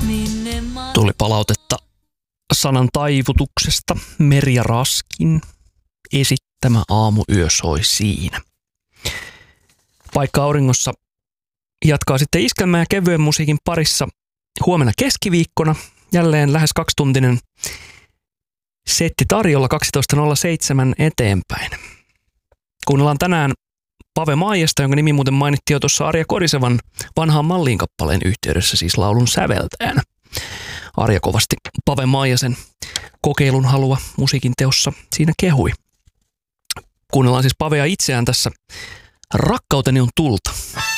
Tuli palautetta sanan taivutuksesta. Merja Raskin esittämä Aamuyö soi siinä. Paikka auringossa jatkaa sitten iskelmän ja kevyen musiikin parissa huomenna keskiviikkona. Jälleen lähes 2-tuntinen setti tarjolla 12.07 eteenpäin. Kuunnellaan tänään Pave Maijasta, jonka nimi muuten mainittiin jo tuossa Arja Korisevan vanhaan malliin kappaleen yhteydessä, siis laulun säveltäjänä. Arja kovasti Pave Maijasen kokeilun halua musiikin teossa siinä kehui. Kuunnellaan siis Pavea itseään tässä Rakkauteni on tulta.